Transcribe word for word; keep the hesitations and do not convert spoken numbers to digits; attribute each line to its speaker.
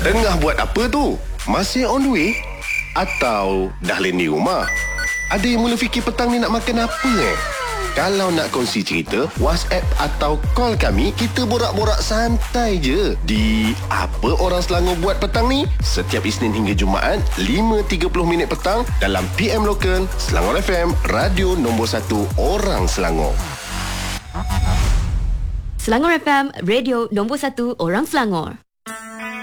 Speaker 1: Tengah buat apa tu? Masih on the way? Atau dah landing rumah? Ada yang mula fikir petang ni nak makan apa eh? Kalau nak kongsi cerita, WhatsApp atau call kami, kita borak-borak santai je. Di Apa Orang Selangor Buat Petang ni, setiap Isnin hingga Jumaat, lima tiga puluh minit petang dalam P M Local, Selangor F M, radio nombor satu Orang Selangor.
Speaker 2: Selangor F M, radio nombor satu Orang Selangor.